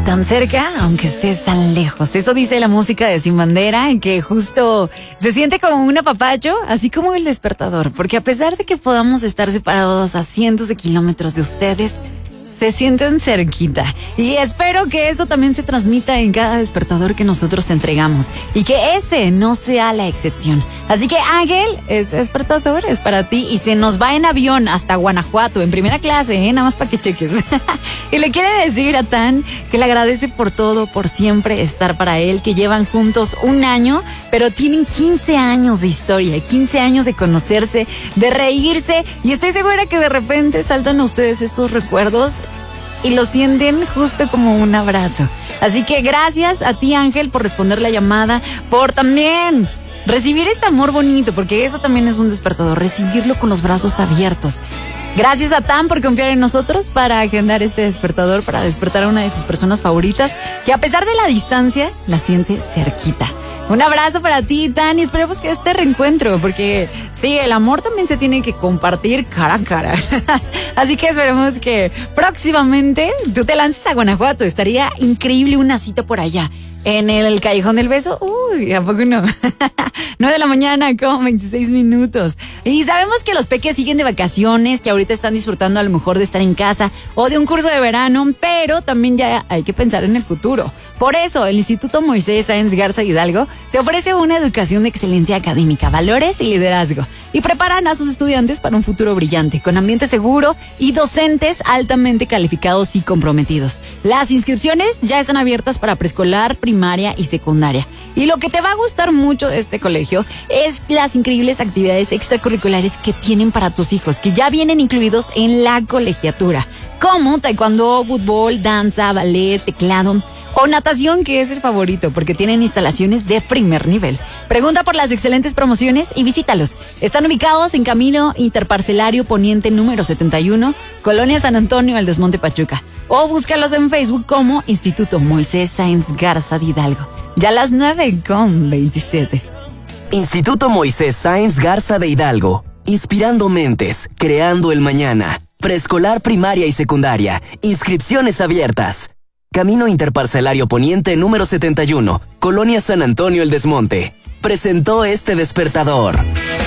Tan cerca, aunque estés tan lejos. Eso dice la música de Sin Bandera, que justo se siente como un apapacho, así como el despertador. Porque a pesar de que podamos estar separados a cientos de kilómetros de ustedes, se sienten cerquita. Y espero que esto también se transmita en cada despertador que nosotros entregamos. Y que ese no sea la excepción. Así que, Ángel, este despertador es para ti y se nos va en avión hasta Guanajuato, en primera clase, nada más para que cheques. Y le quiere decir a Tan que le agradece por todo, por siempre estar para él, que llevan juntos 1 año, pero tienen 15 años de historia, 15 años de conocerse, de reírse, y estoy segura que de repente saltan a ustedes estos recuerdos y lo sienten justo como un abrazo. Así que gracias a ti, Ángel, por responder la llamada, por también recibir este amor bonito, porque eso también es un despertador, recibirlo con los brazos abiertos. Gracias a Tan por confiar en nosotros para agendar este despertador, para despertar a una de sus personas favoritas, que a pesar de la distancia, la siente cerquita. Un abrazo para ti, Tan, y esperemos que este reencuentro, porque sí, el amor también se tiene que compartir cara a cara. Así que esperemos que próximamente tú te lances a Guanajuato. Estaría increíble una cita por allá. En el Callejón del Beso, uy, ¿a poco no? 9 de la mañana con 26 minutos. Y sabemos que los peques siguen de vacaciones, que ahorita están disfrutando a lo mejor de estar en casa o de un curso de verano, pero también ya hay que pensar en el futuro. Por eso, el Instituto Moisés Sáenz Garza Hidalgo te ofrece una educación de excelencia académica, valores y liderazgo. Y preparan a sus estudiantes para un futuro brillante, con ambiente seguro y docentes altamente calificados y comprometidos. Las inscripciones ya están abiertas para preescolar, primaria y secundaria. Y lo que te va a gustar mucho de este colegio es las increíbles actividades extracurriculares que tienen para tus hijos, que ya vienen incluidos en la colegiatura, como taekwondo, fútbol, danza, ballet, teclado o natación, que es el favorito, porque tienen instalaciones de primer nivel. Pregunta por las excelentes promociones y visítalos. Están ubicados en Camino Interparcelario Poniente número 71, Colonia San Antonio, El Desmonte, Pachuca. O búscalos en Facebook como Instituto Moisés Sáenz Garza Hidalgo. Ya a las 9:27. Instituto Moisés Sáenz Garza de Hidalgo. Inspirando mentes, creando el mañana. Preescolar, primaria y secundaria. Inscripciones abiertas. Camino Interparcelario Poniente número 71, Colonia San Antonio, El Desmonte. Presentó este despertador.